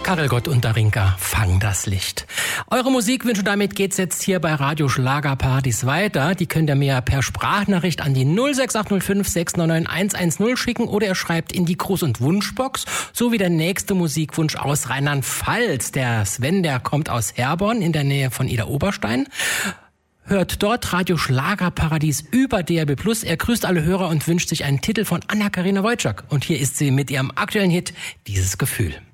Karel Gott und Darinka, Fang das Licht. Eure Musikwünsche, damit geht's jetzt hier bei Radio Schlagerpartys weiter. Die könnt ihr mir per Sprachnachricht an die 06805 699 110 schicken oder ihr schreibt in die Gruß- und Wunschbox. So wie der nächste Musikwunsch aus Rheinland-Pfalz. Der Sven, der kommt aus Herborn in der Nähe von Idar-Oberstein. Hört dort Radio Schlagerparadies über DRB+. Er grüßt alle Hörer und wünscht sich einen Titel von Anna-Karina Wojcik. Und hier ist sie mit ihrem aktuellen Hit, Dieses Gefühl.